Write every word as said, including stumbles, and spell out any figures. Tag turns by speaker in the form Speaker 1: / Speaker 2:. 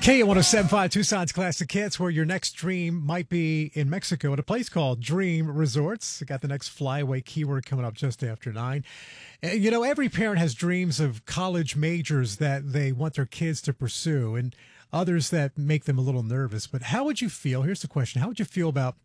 Speaker 1: K one oh seven point five Tucson's Classic Hits, where your next dream might be in Mexico at a place called Dream Resorts. I got the next flyaway keyword coming up just after nine. And, you know, every parent has dreams of college majors that they want their kids to pursue and others that make them a little nervous. But how would you feel? Here's the question. How would you feel about